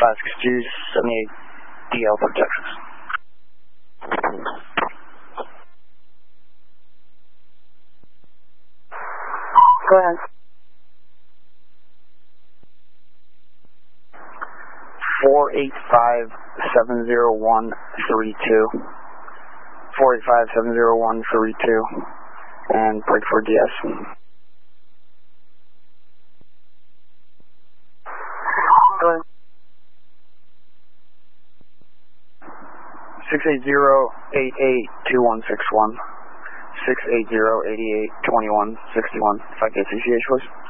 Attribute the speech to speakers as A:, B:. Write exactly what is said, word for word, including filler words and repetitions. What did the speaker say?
A: five six two, seventy-eight D L for Texas.
B: Go ahead.
A: four eight five seven zero one three two. four eight five seven zero one three two. And break for D S.
B: Go ahead.
A: six eight zero eight eight two one six one. six eight zero eight eight two one six one. If I get C C H, please.